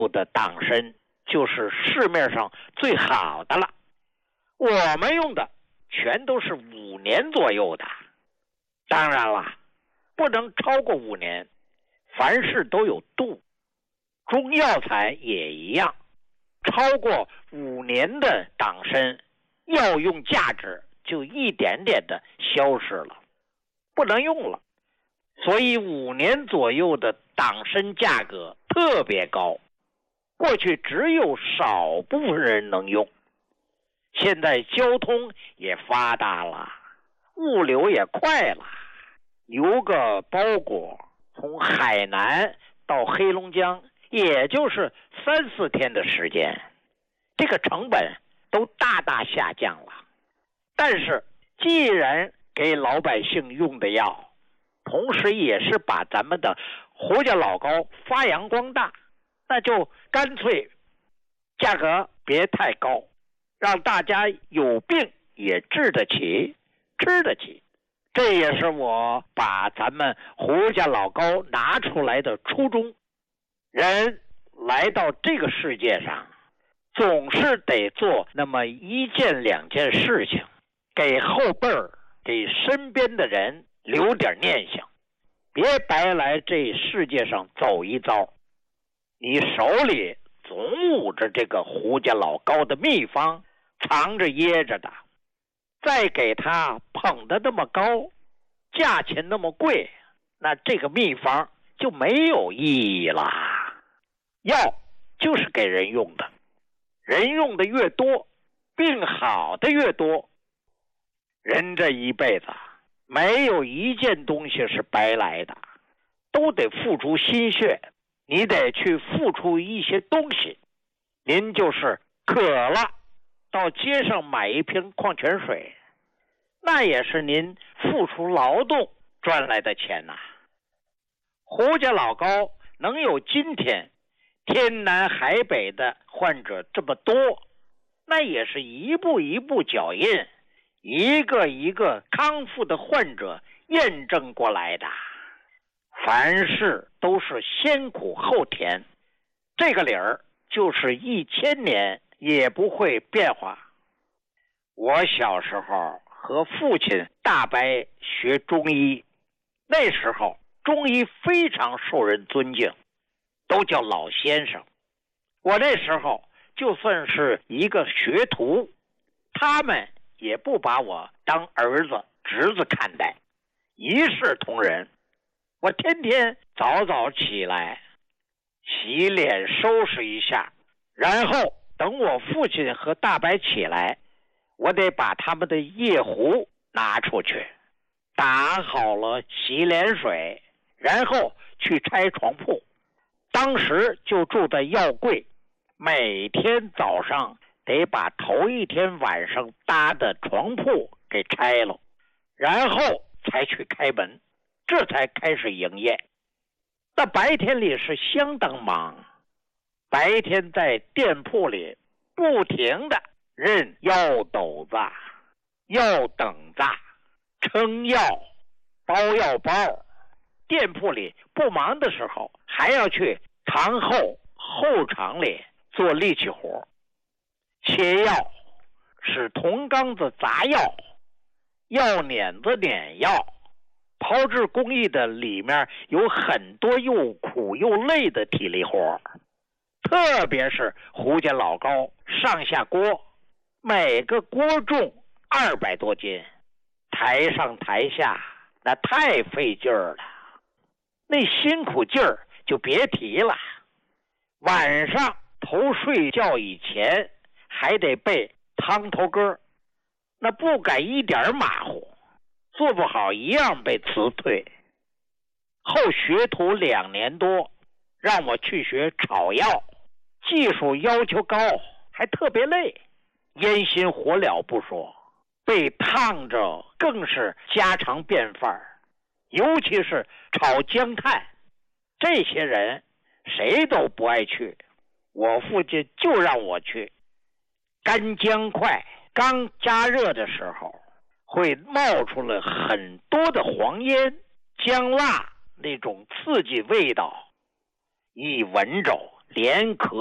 的党参就是市面上最好的了。我们用的全都是5年左右的，当然了，不能超过5年，凡事都有度。中药材也一样，超过5年的党参，药用价值就一点点的消失了，不能用了。所以5年左右的党参价格特别高，过去只有少部分人能用。现在交通也发达了，物流也快了，邮个包裹从海南到黑龙江也就是3-4天的时间，这个成本都大大下降了。但是既然给老百姓用的药，同时也是把咱们的胡家老膏发扬光大，那就干脆价格别太高，让大家有病也治得起，吃得起。这也是我把咱们胡家老膏拿出来的初衷。人来到这个世界上，总是得做那么1件2件事情，给后辈儿，给身边的人留点念想，别白来这世界上走一遭。你手里总捂着这个胡家老膏的秘方，藏着掖着的，再给他捧得那么高，价钱那么贵，那这个秘方就没有意义了。药就是给人用的，人用的越多，病好的越多。人这一辈子没有一件东西是白来的，都得付出心血，你得去付出一些东西。您就是渴了，到街上买一瓶矿泉水，那也是您付出劳动赚来的钱呐。胡家老膏能有今天天南海北的患者这么多，那也是一步一步脚印，一个一个康复的患者验证过来的。凡事都是先苦后甜，这个理儿就是1000年也不会变化。我小时候和父亲大伯学中医，那时候中医非常受人尊敬，都叫老先生。我那时候就算是一个学徒，他们也不把我当儿子侄子看待，一视同仁。我天天早早起来洗脸收拾一下，然后等我父亲和大伯起来，我得把他们的夜壶拿出去，打好了洗脸水，然后去拆床铺。当时就住在药柜，每天早上得把头一天晚上搭的床铺给拆了，然后才去开门，这才开始营业。那白天里是相当忙，白天在店铺里不停的认药斗子、药等子、称药、包药包。店铺里不忙的时候，还要去堂后场里做力气活，切药、使铜缸子砸药、药碾子碾药。炮制工艺的里面有很多又苦又累的体力活，特别是胡家老膏上下锅，每个锅重200多斤，抬上抬下那太费劲儿了，那辛苦劲儿就别提了。晚上头睡觉以前还得背汤头歌，那不敢一点马虎，做不好一样被辞退。后学徒2年多，让我去学炒药，技术要求高，还特别累，烟心火燎不说，被烫着更是家常便饭。尤其是炒姜炭，这些人谁都不爱去，我父亲就让我去。干姜块刚加热的时候，会冒出了很多的黄烟，姜辣那种刺激味道，一闻着连壳